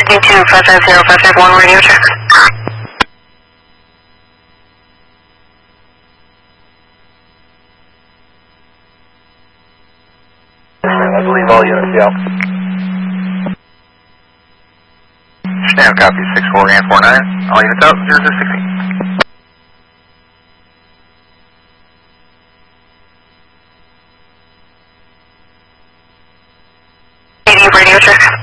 550-551 radio check. I believe all units, yeah. Stand copy 64 and 49. All units out, 0016. Radio check.